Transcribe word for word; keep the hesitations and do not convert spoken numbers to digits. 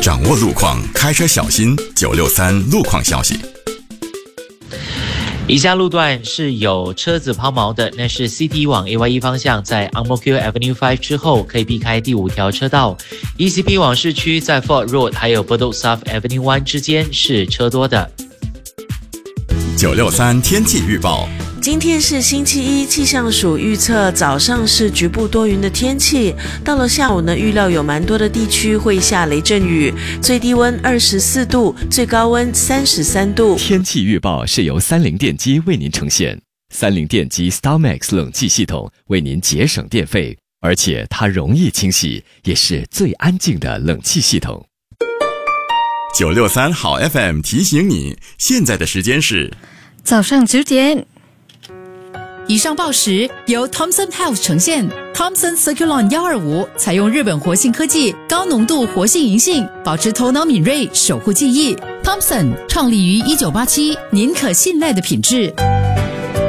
掌握路况，开车小心。九六三路况消息。 以下路段是有车子抛锚的，那是 C T 往 A Y E 方向，在 Ang Mo Kio Avenue 五之后可以避开第五条车道。E C P 往市区，在 Fort Road 还有 Bedok South Avenue 一之间是车多的。 九六三天气预报。 今天是星期一，气象署预测早上是局部多云的天气，到了下午呢，预料有蛮多的地区会下雷阵雨，最低温二十四度，最高温三十三度。 天气预报是由三菱电机为您呈现，三菱电机 StarMax 冷气系统为您节省电费，而且它容易清洗，也是最安静的冷气系统。 九六三好 F M 提醒你，现在的时间是早上九点。 以上报时由 Thomson Health 呈现。 Thomson Circulon 一二五采用日本活性科技，高浓度活性银杏，保持头脑敏锐，守护记忆。 Thomson 创立于一九八七，您可信赖的品质。